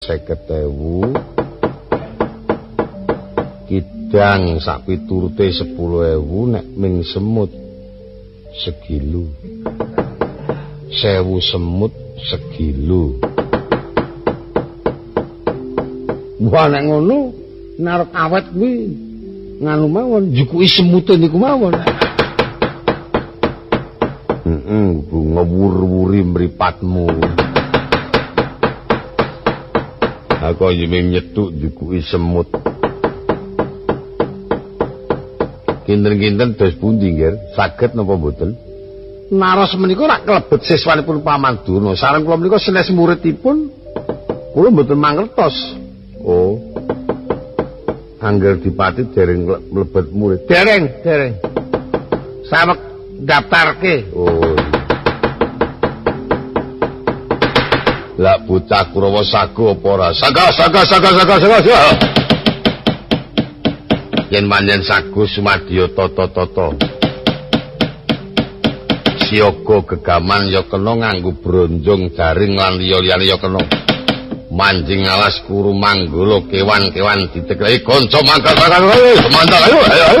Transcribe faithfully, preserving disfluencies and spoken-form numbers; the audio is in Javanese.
seket ewu kidang sak piturute sepuluh ewu nek ming semut segilu sewu semut segilu. Wah nek ngono narep awet kuwi nganu mawon jukuki semute niku mawon. Heeh, ngewur-wuri mripatmu. Aku yemeng nyetuk jukuki semut. Kinten-kinten dos pundi nggih? Saged napa mboten? Naros menika rak klebet siswanipun Paman Durna. Sareng kula menika senes muridipun kula mboten mangertos. Oh. Angger Dipati dereng mlebet murid. Dereng, dereng. Sawek daftarke. Oh. Lah bocah Kurawa sago apa ora? Saga, saga, saga, saga, saga. Yen manjen sago sumadya tata-tata. Siaga gegaman ya kena nganggo bronjong jaring lan liya-liyane ya kena. Manjing alas kuru manggala kewan-kewan ditekleki kanca mangkat mangkat. Semantar ayo ayo ayo.